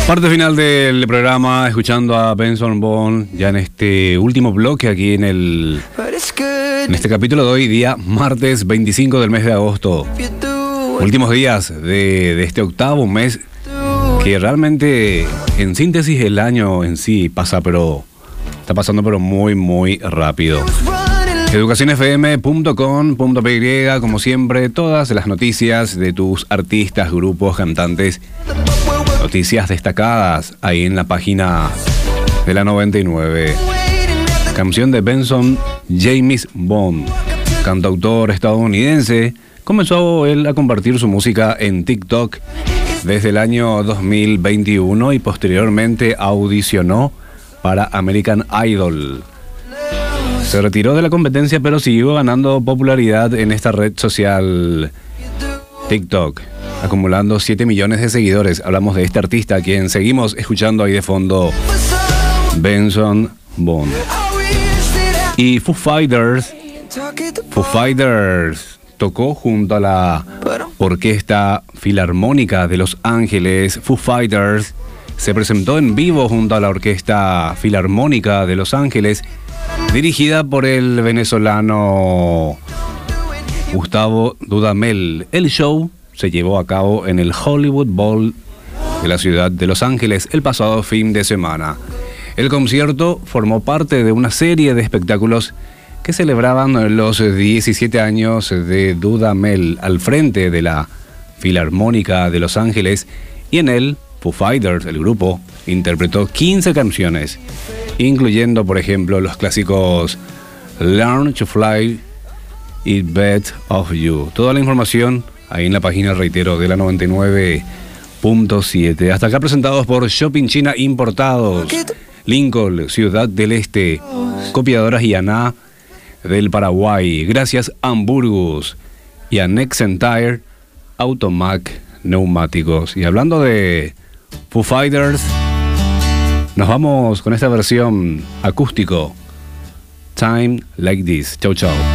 Parte final del programa, escuchando a Benson Boone, ya en este último bloque aquí en este capítulo de hoy, día martes 25 del mes de agosto. Últimos días de este octavo mes, que realmente, en síntesis, el año en sí está pasando muy, muy rápido. Educacionfm.com.py, como siempre, todas las noticias de tus artistas, grupos, cantantes, noticias destacadas ahí en la página de la 99. Canción de Benson James Boone, cantautor estadounidense. Comenzó él a compartir su música en TikTok desde el año 2021 y posteriormente audicionó para American Idol. Se retiró de la competencia, pero siguió ganando popularidad en esta red social TikTok, acumulando 7 millones de seguidores. Hablamos de este artista a quien seguimos escuchando ahí de fondo, Benson Boone. Y Foo Fighters tocó junto a la Orquesta Filarmónica de Los Ángeles. Foo Fighters se presentó en vivo junto a la Orquesta Filarmónica de Los Ángeles, dirigida por el venezolano Gustavo Dudamel. El show se llevó a cabo en el Hollywood Bowl de la ciudad de Los Ángeles el pasado fin de semana. El concierto formó parte de una serie de espectáculos que celebraban los 17 años de Dudamel al frente de la Filarmónica de Los Ángeles, y en él Foo Fighters, el grupo, interpretó 15 canciones, incluyendo, por ejemplo, los clásicos Learn to Fly y Bet of You. Toda la información ahí en la página, reitero, de la 99.7. Hasta acá presentados por Shopping China Importados, Lincoln, Ciudad del Este, Copiadoras Yaná del Paraguay, Gracias Hamburgus y a Nexentire Automac Neumáticos. Y hablando de Foo Fighters, nos vamos con esta versión acústico, Time Like This. Chau, chau.